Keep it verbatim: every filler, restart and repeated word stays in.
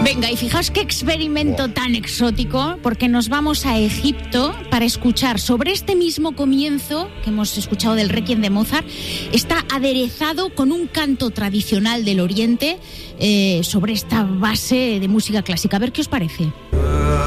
Venga, y fijaos qué experimento tan exótico, porque nos vamos a Egipto para escuchar sobre este mismo comienzo que hemos escuchado del Requiem de Mozart. Está aderezado con un canto tradicional del Oriente eh, sobre esta base de música clásica. A ver qué os parece.